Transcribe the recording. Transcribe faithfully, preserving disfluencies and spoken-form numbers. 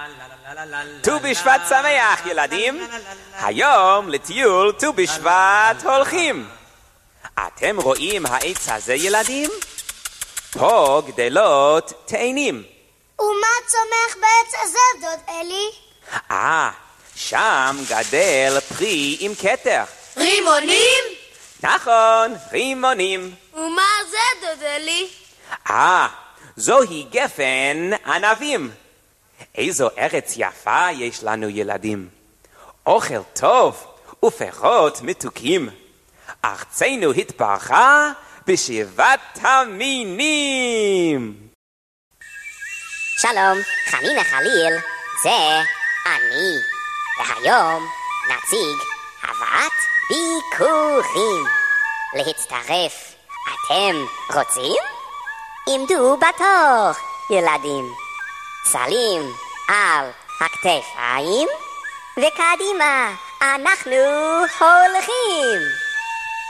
ט"ו בשבט שמח ילדים, היום לטיול ט"ו בשבט הולכים. אתם רואים העץ הזה ילדים? פה גדלות תאנים. ומה צומח בעץ הזה דוד אלי? אה, שם גדל פרי עם כתר. רימונים? נכון, רימונים. ומה זה דוד אלי? אה, זוהי גפן ענבים. איזו ארץ יפה יש לנו ילדים. אוכל טוב ופירות מתוקים. ארצנו התברכה בשבעת המינים. שלום, חנינה חליל, זה אני. והיום נציג הבאת ביקורים. להצטרף, אתם רוצים? עמדו בתור, ילדים. סלים על הכתפיים, וקדימה אנחנו הולכים.